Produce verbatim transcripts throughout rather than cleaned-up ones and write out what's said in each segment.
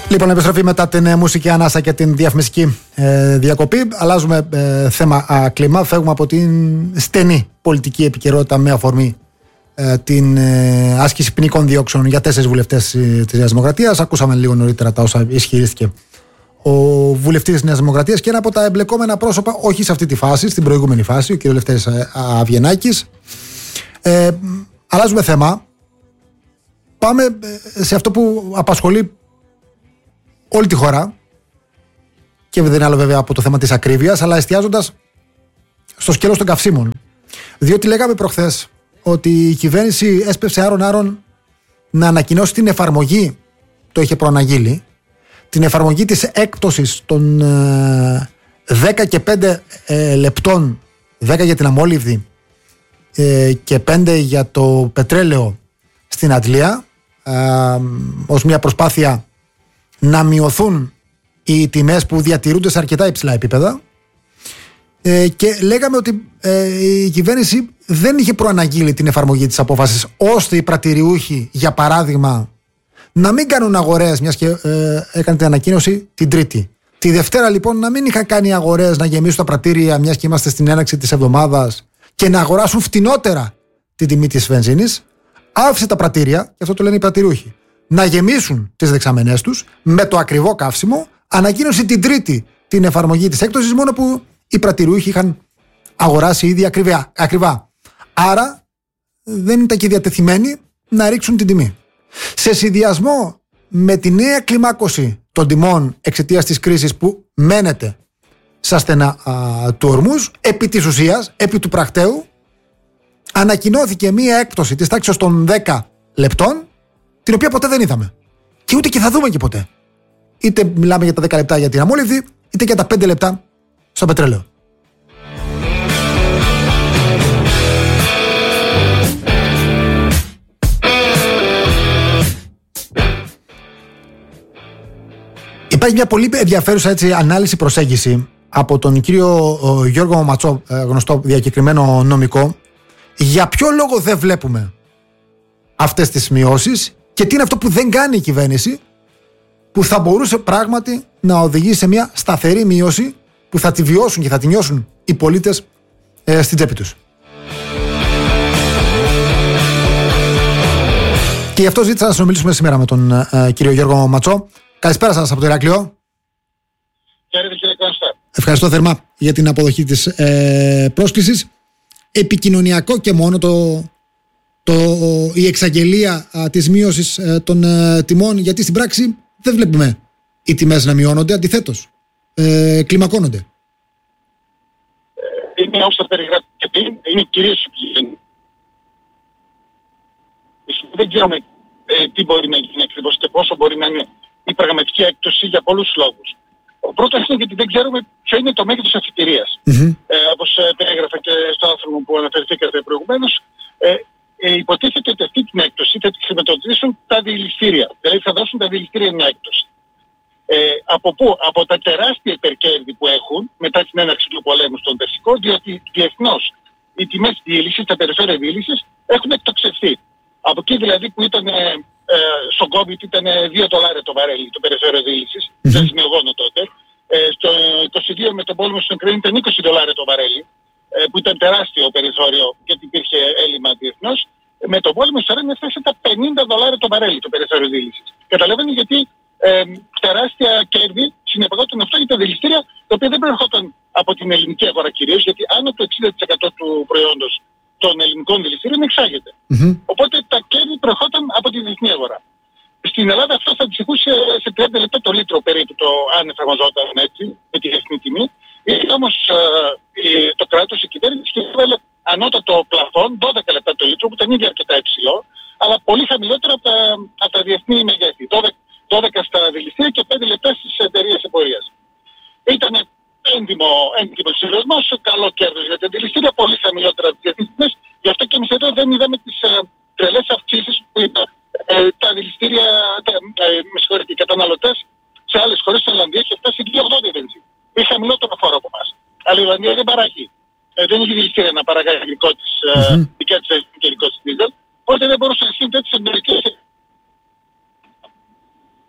Λοιπόν, επιστροφή μετά την μουσική ανάσα και την διαφημιστική ε, διακοπή. Αλλάζουμε ε, θέμα α, κλίμα. Φεύγουμε από την στενή πολιτική επικαιρότητα με αφορμή ε, την ε, άσκηση ποινικών διώξεων για τέσσερις βουλευτές της Νέας Δημοκρατίας. Ακούσαμε λίγο νωρίτερα τα όσα ισχυρίστηκε ο βουλευτής της Νέας Δημοκρατίας και ένα από τα εμπλεκόμενα πρόσωπα, όχι σε αυτή τη φάση, στην προηγούμενη φάση, ο κ. Λευτέρης Αβγενάκης. Ε, αλλάζουμε θέμα. Πάμε σε αυτό που απασχολεί όλη τη χώρα και δεν είναι άλλο βέβαια από το θέμα της ακρίβειας, αλλά εστιάζοντας στο σκέλος των καυσίμων. Διότι λέγαμε προχθές ότι η κυβέρνηση έσπευσε άρον-άρον να ανακοινώσει την εφαρμογή, το είχε προαναγγείλει, την εφαρμογή της έκπτωσης των ε, δέκα και πέντε ε, λεπτών, δέκα για την αμόλυβδη ε, και πέντε για το πετρέλαιο στην Αντλία, ε, ως μια προσπάθεια να μειωθούν οι τιμές που διατηρούνται σε αρκετά υψηλά επίπεδα, ε, και λέγαμε ότι ε, η κυβέρνηση δεν είχε προαναγγείλει την εφαρμογή της απόφασης, ώστε οι πρατηριούχοι, για παράδειγμα, να μην κάνουν αγορές, μιας και ε, έκανε την ανακοίνωση την Τρίτη. Τη Δευτέρα λοιπόν να μην είχαν κάνει αγορές, να γεμίσουν τα πρατήρια, μιας και είμαστε στην έναρξη της εβδομάδας, και να αγοράσουν φτηνότερα την τιμή της βενζίνης. Άφησε τα πρατήρια, και αυτό το λένε οι πρατηριούχοι, να γεμίσουν τις δεξαμενές τους με το ακριβό καύσιμο. Ανακοίνωσε την Τρίτη την εφαρμογή της έκπτωσης, μόνο που οι πρατηριούχοι είχαν αγοράσει ήδη ακριβά. ακριβά. Άρα δεν ήταν και διατεθειμένοι να ρίξουν την τιμή. Σε συνδυασμό με τη νέα κλιμάκωση των τιμών εξαιτίας της κρίσης που μένεται στα στενά α, του ορμούς, επί της ουσίας, επί του πρακτέου, ανακοινώθηκε μία έκπτωση της τάξης των δέκα λεπτών, την οποία ποτέ δεν είδαμε. Και ούτε και θα δούμε και ποτέ. Είτε μιλάμε για τα δέκα λεπτά για την αμόλυβδη, είτε για τα πέντε λεπτά στο πετρέλαιο. Υπάρχει μια πολύ ενδιαφέρουσα έτσι, ανάλυση, προσέγγιση από τον κύριο ο, Γιώργο Ματσό, γνωστό διακεκριμένο νομικό, για ποιο λόγο δεν βλέπουμε αυτές τις μειώσεις και τι είναι αυτό που δεν κάνει η κυβέρνηση, που θα μπορούσε πράγματι να οδηγήσει σε μια σταθερή μείωση που θα τη βιώσουν και θα τη νιώσουν οι πολίτες ε, στην τσέπη τους. Και γι' αυτό ζήτησα να συνομιλήσουμε σήμερα με τον ε, κύριο Γιώργο Ματσό. Καλησπέρα σας από το Ηράκλειο. Ευχαριστώ θερμά για την αποδοχή της ε, πρόσκλησης. Επικοινωνιακό και μόνο το, το, η εξαγγελία α, της μείωσης ε, των ε, τιμών, γιατί στην πράξη δεν βλέπουμε οι τιμές να μειώνονται, αντιθέτως ε, κλιμακώνονται. Είναι όπως θα περιγράφει και πριν, είναι κυρίως η πηγή. Δεν ξέρουμε ε, τι μπορεί να γίνει ακριβώς και πόσο μπορεί να είναι η πραγματική έκπτωση για πολλούς λόγους. Ο πρώτος είναι γιατί δεν ξέρουμε ποιο είναι το μέγεθος αφιτηρίας. Mm-hmm. Ε, όπως ε, περιγράφα και στο άρθρο που αναφερθήκατε προηγουμένως, ε, ε, υποτίθεται ότι αυτή την έκπτωση θα τη χρηματοδοτήσουν τα διελιστήρια. Δηλαδή θα δώσουν τα διελιστήρια μια έκπτωση. Ε, από πού? Από τα τεράστια υπερκέρδη που έχουν μετά την έναρξη του πολέμου στον Περσικό, διότι διεθνώς οι τιμές διέλυσης, τα περιφέρεια διέλυσης έχουν εκτοξευθεί. Από εκεί δηλαδή που ήταν ε, ε, στον COVID ήταν δύο δολάρια το βαρέλι το περιφέρειο διέλυσης, mm-hmm. δεν σημειογόνο τότε. Ε, στο είκοσι δύο με τον πόλεμο στην Ουκρανία ήταν είκοσι δολάρια το βαρέλι, ε, που ήταν τεράστιο περιθώριο γιατί υπήρχε έλλειμμα διεθνώς. Με τον πόλεμο στην Ουκρανία έφτασε τα πενήντα δολάρια το βαρέλι το περιφέρειο διέλυσης. Καταλαβαίνει γιατί ε, τεράστια κέρδη συνεπαγόταν αυτό για τα δηληστήρια, τα οποία δεν προερχόταν από την ελληνική αγορά κυρίως, γιατί άνω του εξήντα τοις εκατό του προϊόντος των ελληνικών δηληστήριων εξάγεται. Mm-hmm. Οπότε τα κέρδη προερχόταν από τη διεθνή αγορά. Στην Ελλάδα αυτό θα αντιστοιχούσε σε τριάντα λεπτά το λίτρο περίπου, το αν εφαρμοζόταν έτσι με τη διεθνή τιμή. Ήρθε όμως ε, το κράτος, η κυβέρνηση, και έβαλε ανώτατο πλαφόν δώδεκα λεπτά το λίτρο, που ήταν ήδη αρκετά υψηλό, αλλά πολύ χαμηλότερο από τα, από τα διεθνή μεγέθη. δώδεκα στα δηληστήρια και πέντε λεπτά στις εταιρείες εμπορίας. Ήταν έντιμο, έντιμο συμβιβασμός, καλό κέρδος για τα δηληστήρια, πολύ χαμηλότερα από τις διεθνείς τιμές. Γι' αυτό και εμείς εδώ δεν είδαμε τις ε, τρελές αυξήσεις που ήταν. Ε, τα δηληστήρια, τα, ε, με συγχωρείτε, οι καταναλωτές σε άλλες χώρες, στην Ολλανδία, έχει φτάσει δύο ογδόντα η βενζίνη. Έχει χαμηλότερο φόρο από εμάς. Αλλά η Ολλανδία δεν παράγει. Ε, δεν έχει δηληστήρια να παράγει δικό της, mm-hmm. ε, δικά της και δικό της δίζελ. Οπότε δεν μπορούσε να γίνει τέτοιες εμπειρικές.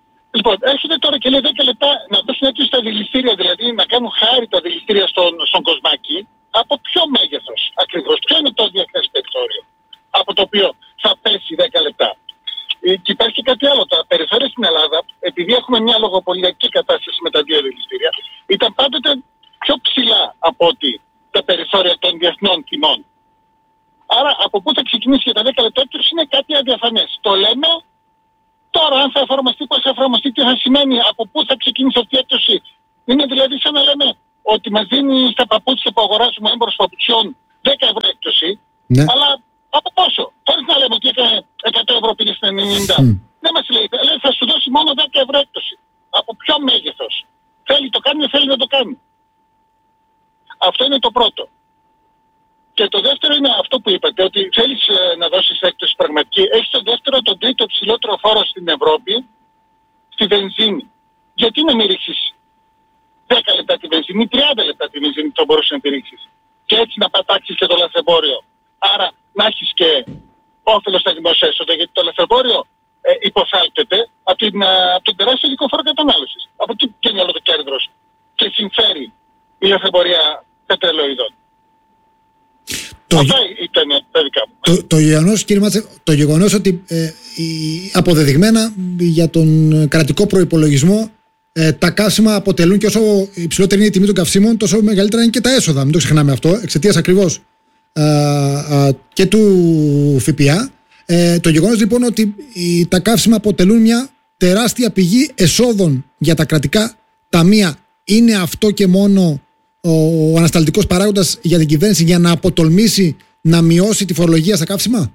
Λοιπόν, έρχεται τώρα και λέει δέκα λεπτά να δώσουν έτσι στα δηληστήρια, δηλαδή να κάνουν χάρη τα δηληστήρια στον, στον Κοσμάκη. Από ποιο μέγεθος ακριβώς, ποιο είναι το διεθνές περιθώριο από το οποίο θα πέσει δέκα λεπτά. Και υπάρχει και κάτι άλλο. Τα περιθώρια στην Ελλάδα, επειδή έχουμε μια λογοπολιακή κατάσταση με τα δύο δηληστήρια, ήταν πάντοτε πιο ψηλά από ότι τα περιθώρια των διεθνών τιμών. Άρα από πού θα ξεκινήσει για τα δέκα λεπτά έκπτωση είναι κάτι αδιαφανές. Το λέμε τώρα, αν θα εφαρμοστεί, πώς θα εφαρμοστεί, τι θα σημαίνει, από πού θα ξεκινήσει αυτή η έκπτωση. Είναι δηλαδή σαν να λέμε ότι μας δίνει στα παπούτσια που αγοράζουμε έμπορος παπουτσιών δέκα ευρώ έκπτωση, ναι. Αλλά από πόσο. Χωρίς να λέμε ότι έκανε εκατό ευρώ πήγε στην ενενήντα. Mm. Δεν μας λέει, λέει θα σου δώσει μόνο δέκα ευρώ έκπτωση. Από ποιο μέγεθος. Θέλει το κάνει, δεν θέλει να το κάνει. Αυτό είναι το πρώτο. Και το δεύτερο είναι αυτό που είπατε, ότι θέλεις ε, να δώσεις έκπτωση πραγματική. Έχεις το δεύτερο, τον τρίτο ψηλότερο φόρο στην Ευρώπη, στη βενζίνη. Γιατί να μην ρίξεις δέκα λεπτά τη βενζίνη ή τριάντα λεπτά τη βενζίνη που θα μπορούσε να τη ρίξεις. Και έτσι να πατάξεις και το λαθρεμπόριο. Άρα να έχεις και όφελος στα δημόσια έσοδα, γιατί το λαθρεμπόριο ε, υποθάλπτεται από, την, από τον τεράστιο ειδικό φόρο κατανάλωσης. Από εκεί βγαίνει όλο το κέρδος και συμφέρει η λαθρεμπορία πετρελαιοειδών. Το, Αυτά ήταν τα δικά μου. Το, το, γεγονός, κύριε Μάτσε, το γεγονός ότι ε, η, αποδεδειγμένα για τον κρατικό προϋπολογισμό ε, τα καύσιμα αποτελούν, και όσο υψηλότερη είναι η τιμή των καυσίμων, τόσο μεγαλύτερα είναι και τα έσοδα. Μην το ξεχνάμε αυτό, εξαιτίας ακριβώς ε, ε, και του ΦΠΑ. Ε, το γεγονός λοιπόν ότι οι, τα καύσιμα αποτελούν μια τεράστια πηγή εσόδων για τα κρατικά ταμεία, είναι αυτό και μόνο ο ανασταλτικός παράγοντας για την κυβέρνηση για να αποτολμήσει να μειώσει τη φορολογία στα καύσιμα?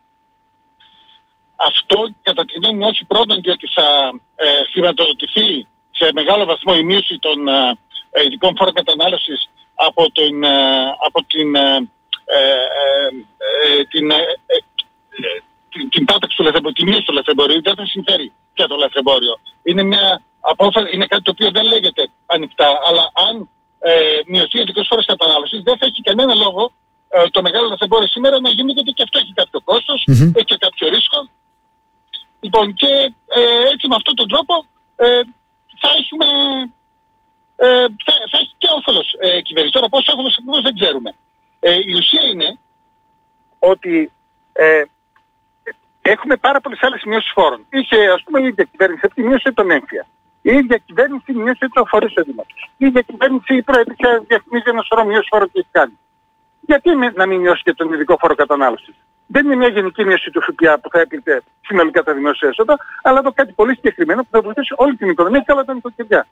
Αυτό κατά τη γνώμη μου όχι, πρώτον, διότι θα ε, χρηματοδοτηθεί σε μεγάλο βαθμό η μείωση των ε, ειδικών φόρων κατανάλωσης από, τον, ε, από την, ε, ε, ε, την, ε, ε, την, την πάταξη του λαθρεμπορίου, τη μείωση του λαθρεμπορίου. Δεν θα συμφέρει πια το λαθρεμπόριο. Είναι, μια απόφαση, είναι κάτι το οποίο δεν λέγεται ανοιχτά, αλλά αν ε, μειωθεί ο ειδικός φόρος κατανάλωσης, δεν θα έχει κανένα λόγο ε, το μεγάλο λαθρεμπόριο σήμερα να γίνει, γιατί και αυτό έχει κάποιο κόστος, mm-hmm. έχει και κάποιο ρίσκο. Λοιπόν, και ε, έτσι με αυτόν τον τρόπο ε, θα έχουμε ε, θα, θα έχει και όφελος ε, κυβέρνηση. Τώρα πόσο όφελος ακριβώς δεν ξέρουμε. Ε, η ουσία είναι ότι ε, έχουμε πάρα πολλές άλλες μειώσεις φόρων. Είχε, ας πούμε, η ίδια κυβέρνηση αυτή μείωσε τον έμφυα. Η ίδια κυβέρνηση μείωσε το φορές εισόδημα. Η ίδια κυβέρνηση προέβησε διαφημίζει ένα σωρό μείωση φόρων και έχει κάνει. Γιατί να μην μειώσει και τον ειδικό φόρο κατανάλωσης? Δεν είναι μια γενική μείωση του ΦΠΑ που θα έπλητε συνολικά τα δημόσια έσοδα, αλλά το κάτι πολύ συγκεκριμένο που θα βοηθήσει όλη την οικονομία και όλα τα νοικοκυριά.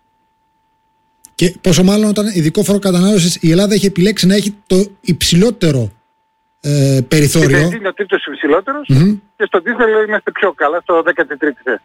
Και πόσο μάλλον όταν ειδικό φόρο κατανάλωσης η Ελλάδα έχει επιλέξει να έχει το υψηλότερο ε, περιθώριο. Στη βενζίνη ο τρίτος υψηλότερος mm-hmm. και στο δίζελ είμαστε πιο καλά, στο δέκατη τρίτη θέση.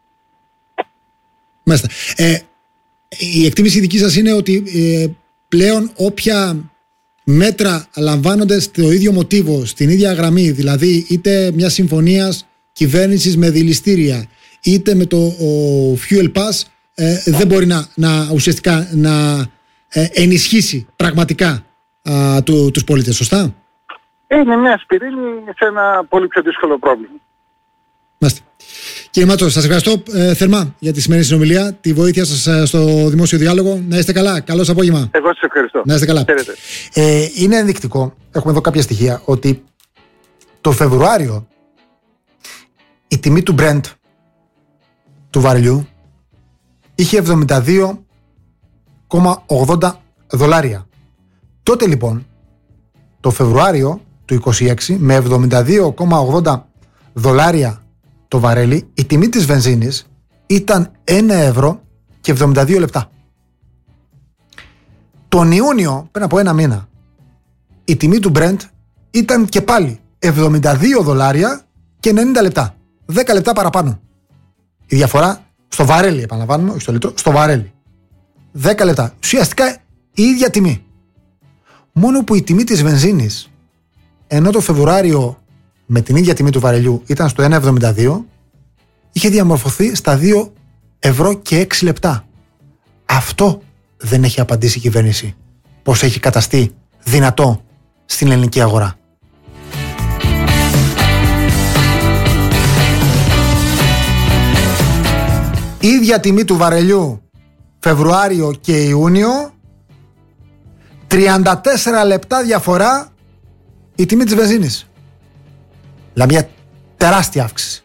Μάλιστα. Ε, η εκτίμηση δική σας είναι ότι ε, πλέον όποια μέτρα λαμβάνονται στο ίδιο μοτίβο, στην ίδια γραμμή, δηλαδή είτε μια συμφωνίας κυβέρνησης με δηληστήρια, είτε με το ο Fuel Pass, ε, δεν μπορεί να, να ουσιαστικά να ε, ενισχύσει πραγματικά α, του, τους πολίτες, σωστά? Είναι μια σπιρίλη σε ένα πολύ πιο δύσκολο πρόβλημα. Μάλιστα. Κύριε Μάτσο, σας ευχαριστώ ε, θερμά για τη σημερινή συνομιλία, τη βοήθεια σας ε, στο δημόσιο διάλογο. Να είστε καλά. Καλώς απόγευμα. Εγώ σας ευχαριστώ. Να είστε καλά. Ε, είναι ενδεικτικό, έχουμε εδώ κάποια στοιχεία, ότι το Φεβρουάριο η τιμή του Brent, του βαρελιού, είχε εβδομήντα δύο κόμμα ογδόντα δολάρια. Τότε λοιπόν, το Φεβρουάριο του είκοσι έξι, με εβδομήντα δύο κόμμα ογδόντα δολάρια το βαρέλι, η τιμή της βενζίνης ήταν ένα ευρώ και εβδομήντα δύο λεπτά. Τον Ιούνιο, πριν από ένα μήνα, η τιμή του Brent ήταν και πάλι εβδομήντα δύο δολάρια και ενενήντα λεπτά. δέκα λεπτά παραπάνω. Η διαφορά στο βαρέλι, επαναλαμβάνουμε, όχι στο λίτρο, στο βαρέλι. δέκα λεπτά. Ουσιαστικά η ίδια τιμή. Μόνο που η τιμή της βενζίνης, ενώ το Φεβρουάριο με την ίδια τιμή του βαρελιού ήταν στο ένα εβδομήντα δύο, είχε διαμορφωθεί στα δύο ευρώ και έξι λεπτά. Αυτό δεν έχει απαντήσει η κυβέρνηση, πως έχει καταστεί δυνατό στην ελληνική αγορά. ίδια τιμή του βαρελιού Φεβρουάριο και Ιούνιο, τριάντα τέσσερα λεπτά διαφορά η τιμή της βενζίνης. Δηλαδή μια τεράστια αύξηση.